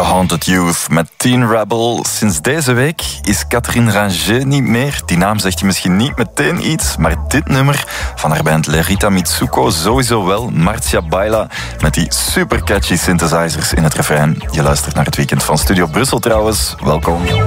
Haunted Youth met Teen Rebel. Sinds deze week is Catherine Ranger niet meer. Die naam zegt je misschien niet meteen iets, maar dit nummer van haar band Lerita Mitsuko sowieso wel. Marcia Baila met die super catchy synthesizers in het refrein. Je luistert naar het weekend van Studio Brussel trouwens. Welkom.